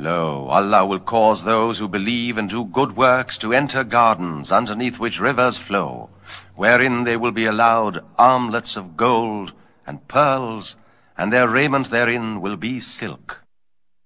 Lo, Allah will cause those who believe and do good works to enter gardens underneath which rivers flow, wherein they will be allowed armlets of gold and pearls, and their raiment therein will be silk.